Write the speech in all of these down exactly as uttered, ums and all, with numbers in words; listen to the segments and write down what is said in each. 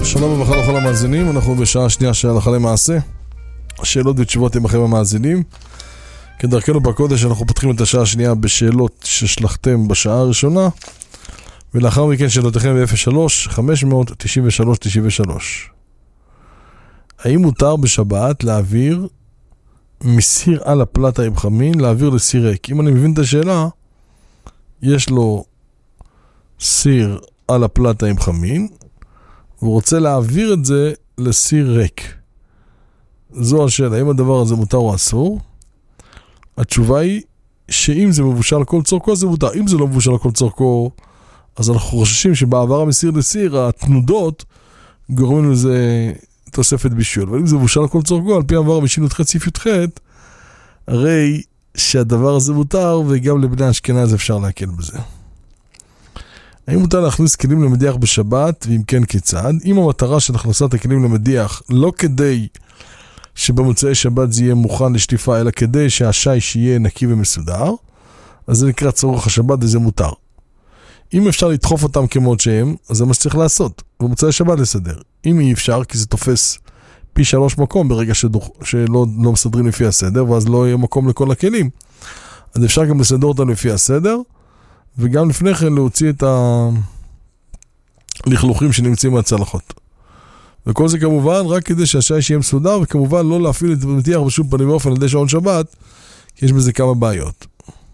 שלום וברכה לכל המאזינים, אנחנו בשעה שנייה של הלכה למעשה, שאלות ותשובות עמכם המאזינים. כדרכנו בקודש אנחנו פותחים את השעה השנייה בשאלות ששלחתם בשעה הראשונה, ולאחר מכן שאלותיכם ב-אפס שלוש חמש תשע שלוש תשע שלוש. האם מותר בשבת להעביר מסיר על הפלטה עם חמין להעביר לסיר ריק? אם אני מבין את השאלה, יש לו סיר על הפלטה עם חמין, והוא רוצה להעביר את זה לסיר ריק. זו השאלה, האם הדבר הזה מותר או אסור? התשובה היא שאם זה מבושל כל צורכו זה מותר. אם זה לא מבושל כל צורכו, אז אנחנו חוששים שבעבר המסיר לסיר, התנודות גורמים לזה תוספת בישול. אבל אם זה מבושל כל צורכו, על פי עבר משינות ח' סעיף י"ח, הרי שהדבר הזה מותר, וגם לבני אשכנז אפשר להקל בזה. האם מותר להכניס כלים למדיח בשבת, ואם כן כיצד? אם המטרה של הכנסת הכלים למדיח לא כדי שבמוצאי שבת זה יהיה מוכן לשטיפה, אלא כדי שהשיש יהיה נקי ומסודר, אז זה נקרא צורך השבת וזה מותר. אם אפשר לדחוף אותם כמות שהם, אז זה מה שצריך לעשות, במוצאי שבת לסדר. אם אי אפשר, כי זה תופס פי שלוש מקום ברגע שדוח, שלא לא מסדרים לפי הסדר, ואז לא יהיה מקום לכל הכלים. אז אפשר גם לסדר אותם לפי הסדר, וגם לפני כן להוציא את הלכלוכים שנמצאים מהצלחות. וכל זה כמובן רק כדי שהשיש יהיה מסודר, וכמובן לא להפעיל את המדיח בשום פנים ואופן על ידי שעון שבת, כי יש בזה כמה בעיות.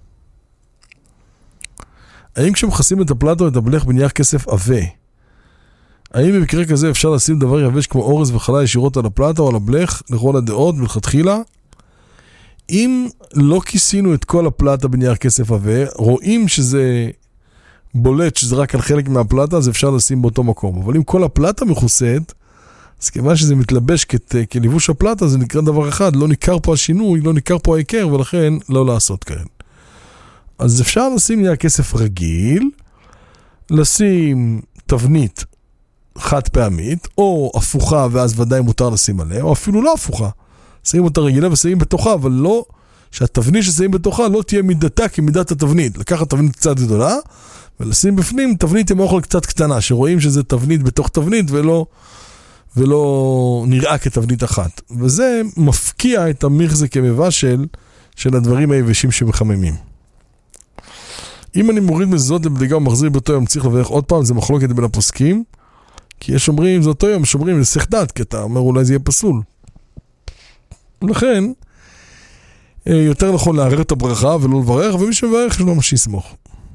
האם כשמכסים את הפלטה או את הבלך בנייר כסף עבה, האם במקרה כזה אפשר לשים דבר יבש כמו אורז וחלה ישירות על הפלטה או על הבלך לכל הדעות מלכתחילה? אם לא כיסינו את כל הפלטה בנייר כסף עבה, רואים שזה בולט, שזה רק על חלק מהפלטה, אז אפשר לשים באותו מקום. אבל אם כל הפלטה מכוסית, אז כיוון שזה מתלבש כת, כליבוש הפלטה, זה נקרא דבר אחד, לא ניכר פה השינוי, לא ניכר פה העיקר, ולכן לא לעשות כאן. אז אפשר לשים נייר כסף רגיל, לשים תבנית חד פעמית, או הפוכה, ואז ודאי מותר לשים עליה, או אפילו לא הפוכה. שמים אותה רגילה ושמים בתוכה, אבל לא, שהתבנית ששמים בתוכה לא תהיה מידתה כמידת התבנית. לקחת תבנית קצת גדולה, ולשים בפנים תבנית עם אוכל קצת קטנה, שרואים שזה תבנית בתוך תבנית, ולא, ולא נראה כתבנית אחת. וזה מפקיע את המחזק המבשל של הדברים היבשים שמחממים. אם אני מוריד מזוזות לבדיקה ומחזיר באותו יום, צריך לברך עוד פעם, זה מחלוקת בין הפוסקים, כי יש אומרים, זה אותו יום, שאומרים, זה סך דת, כי אתה אומר, אולי זה יהיה פסול. לכן, יותר נכון לערר את הברכה ולא לברך, ומי שמברך שלא מה שיסמוך.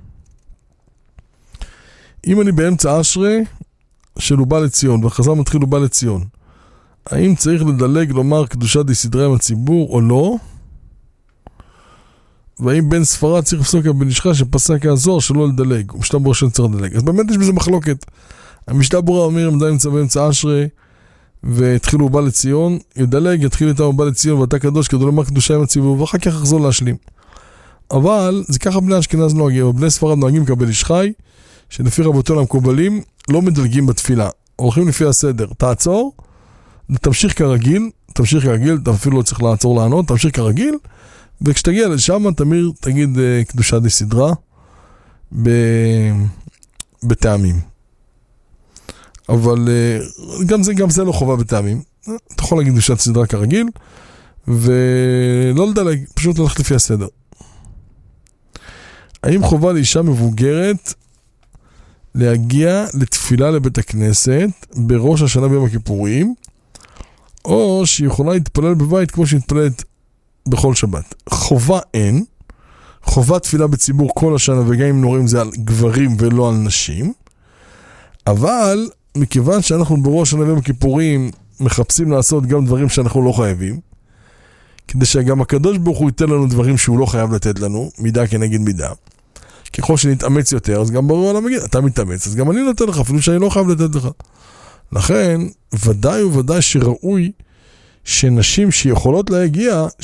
אם אני באמצע אשרי של הוא בא לציון, והחזר מתחיל הוא בא לציון, האם צריך לדלג לומר קדושה די סדרי עם הציבור או לא? והאם בן ספרד צריך לפסוק בן אישך שפסק יעזור שלא לדלג, ומשתה ברורה שצריך לדלג. אז באמת יש בזה מחלוקת. המשתה ברורה אומר, עמדה נמצא באמצע אשרי, והתחילו הוא בא לציון, ידלג, יתחיל איתה הוא בא לציון, ואתה קדוש, כדו לומר קדושה עם הציבור, ואחר כך יחזור להשלים. אבל זה ככה בני אשכנז נוהגים, בני ספרד נוהגים כבן איש חי, שלפי רבותינו המקובלים, לא מדלגים בתפילה, הולכים לפי הסדר, תעצור, תמשיך כרגיל, תמשיך כרגיל, אתה אפילו לא צריך לעצור לענות, תמשיך כרגיל, וכשתגיע לשם, תמיר, תגיד קדושה די סדרה, בטעמים. אבל גם זה, גם זה לא חובה בטעמים. אתה יכול להגיד קדושת סדרה כרגיל, ולא לדלג, פשוט ללכת לפי הסדר. האם חובה לאישה מבוגרת להגיע לתפילה לבית הכנסת בראש השנה ביום הכיפורים, או שהיא יכולה להתפלל בבית כמו שהיא מתפללת בכל שבת? חובה אין, חובה תפילה בציבור כל השנה, וגם אם נוראים זה על גברים ולא על נשים, אבל מכיוון שאנחנו בראש השנה ביום הכיפורים מחפשים לעשות גם דברים שאנחנו לא חייבים, כדי שגם הקדוש ברוך הוא ייתן לנו דברים שהוא לא חייב לתת לנו, מידה כנגד מידה. ככל שנתאמץ יותר, אז גם ברור על המגיד, אתה מתאמץ, אז גם אני נותן לך, אפילו שאני לא חייב לתת לך. לכן, ודאי וודאי שראוי שנשים שיכולות להגיע,